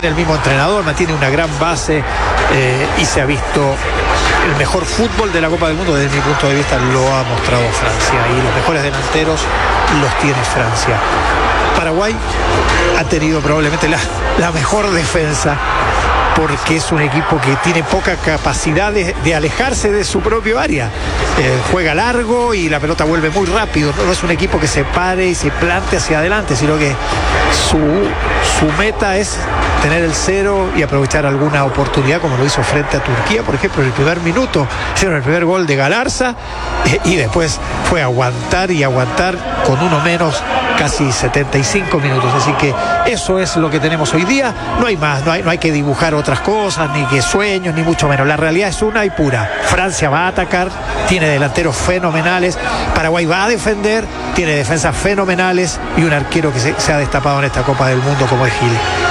mantiene el mismo entrenador, mantiene una gran base y se ha visto el mejor fútbol de la Copa del Mundo. Desde mi punto de vista lo ha mostrado Francia y los mejores delanteros los tiene Francia. Paraguay ha tenido probablemente la mejor defensa, porque es un equipo que tiene poca capacidad de alejarse de su propio área. Juega largo y la pelota vuelve muy rápido. No es un equipo que se pare y se plante hacia adelante, sino que su meta es tener el cero y aprovechar alguna oportunidad, como lo hizo frente a Turquía, por ejemplo, en el primer minuto. Hicieron el primer gol de Galarza y después fue aguantar y aguantar con uno menos casi 75 minutos. Así que eso es lo que tenemos hoy día. No hay más, no hay que dibujar otras cosas, ni que sueños, ni mucho menos. La realidad es una y pura. Francia va a atacar, tiene delanteros fenomenales. Paraguay va a defender, tiene defensas fenomenales y un arquero que se ha destapado en esta Copa del Mundo como es Gil.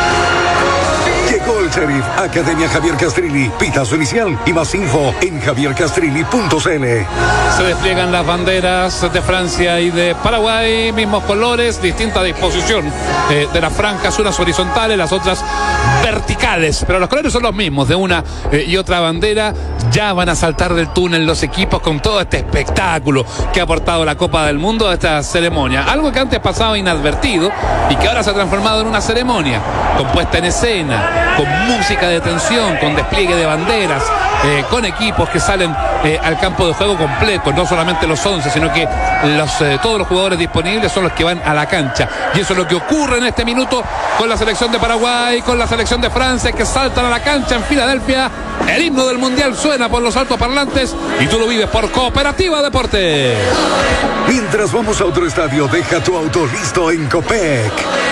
Llegó el Sheriff, Academia Javier Castrilli. Pitazo inicial y más info en javiercastrilli.cl. Se despliegan las banderas de Francia y de Paraguay, mismos colores, distinta disposición de las franjas, unas horizontales, las otras verticales, pero los colores son los mismos de una y otra bandera. Ya van a saltar del túnel los equipos con todo este espectáculo que ha aportado la Copa del Mundo a esta ceremonia. Algo que antes pasaba inadvertido y que ahora se ha transformado en una ceremonia con puesta en escena, con música de tensión, con despliegue de banderas, con equipos que salen al campo de juego completo, no solamente los 11, sino que todos los jugadores disponibles son los que van a la cancha. Y eso es lo que ocurre en este minuto con la selección de Paraguay, con la selección de Francia, que saltan a la cancha en Filadelfia. El himno del Mundial suena por los altoparlantes y tú lo vives por Cooperativa Deportes. Mientras vamos a otro estadio, deja tu auto listo en Copec.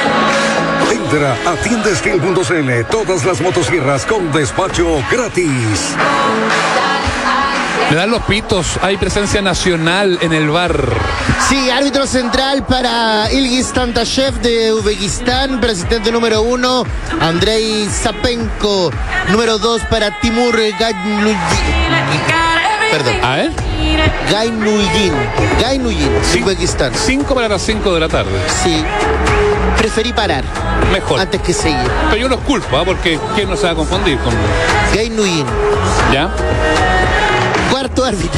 Entra a tiendasteel.cl, todas las motosierras con despacho gratis. Le dan los pitos, hay presencia nacional en el bar. Sí, árbitro central para Ilgiz Tantashev de Uzbekistán, presidente número 1, Andrei Sapenko, número 2 para Timur Gaynuyin. Perdón. ¿A ver? Gaynuyin, Uzbekistán. 5 para las 5 de la tarde. Sí. Preferí parar. Mejor. Antes que seguir. Pero yo los culpo, porque ¿quién no se va a confundir con Gaynuyin? ¿Ya? Cuarto árbitro.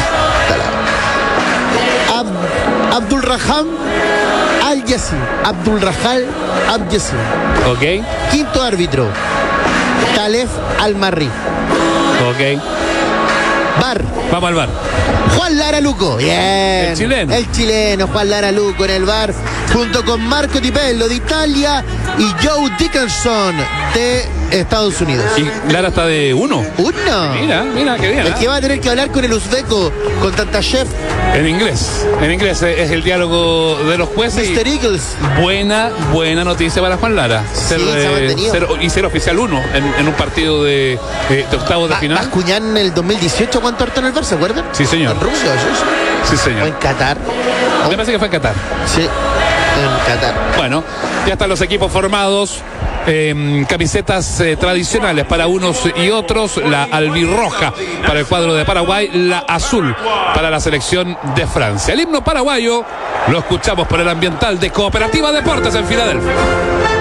Abdulrahman Al-Yassin. Abdulrahman Al-Yassin. Ok. Quinto árbitro, Talef Al-Marri. Ok. Bar. Vamos al bar. Juan Lara Luco. Bien. El chileno Juan Lara Luco en el bar, junto con Marco Tipello de Italia y Joe Dickerson de Estados Unidos. Y Lara está de 1. Mira, qué bien. El que va a tener que hablar con el uzbeco, con Tantashev. En inglés es el diálogo de los jueces. Mr. Eagles. Buena noticia para Juan Lara. Ser oficial 1 en un partido de octavos de final. Bascuñán en el 2018, ¿cuánto hartó en el bar? ¿Se acuerdan? Sí, señor. En Rusia, sí, señor. O en Qatar. Me parece que fue en Qatar. Sí, en Qatar. Bueno, ya están los equipos formados. Camisetas tradicionales para unos y otros, la albirroja para el cuadro de Paraguay, la azul para la selección de Francia. El himno paraguayo lo escuchamos por el ambiental de Cooperativa Deportes en Filadelfia.